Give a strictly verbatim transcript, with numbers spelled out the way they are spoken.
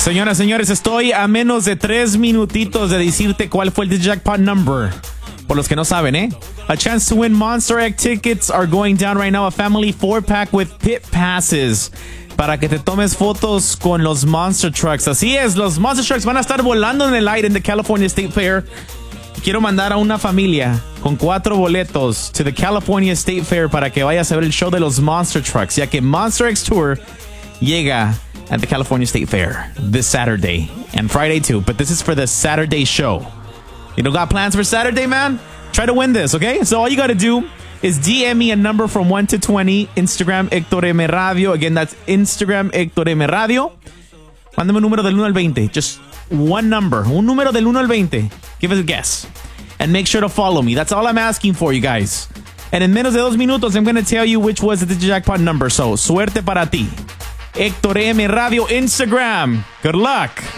Señoras, señores, estoy a menos de tres minutitos de decirte cuál fue el jackpot number. Por los que no saben, ¿eh? A chance to win Monster Egg tickets are going down right now. A family four-pack with pit passes para que te tomes fotos con los Monster Trucks. Así es, los Monster Trucks van a estar volando en el aire en the California State Fair. Quiero mandar a una familia con cuatro boletos to the California State Fair para que vayas a ver el show de los Monster Trucks, ya que Monster X Tour llega at the California State Fair this Saturday and Friday too, but this is for the Saturday show. You don't got plans for Saturday, man? Try to win this, okay? So all you got to do is D M me a number from one to twenty, Instagram Héctor M Radio. Again, that's Instagram Héctor M Radio. Mándame un número del uno al veinte. Just one number. Un número del uno al veinte. Give us a guess. And make sure to follow me. That's all I'm asking for, you guys. And in menos de dos minutos, I'm going to tell you which was the jackpot number. So, suerte para ti. Héctor M Radio Instagram. Good luck.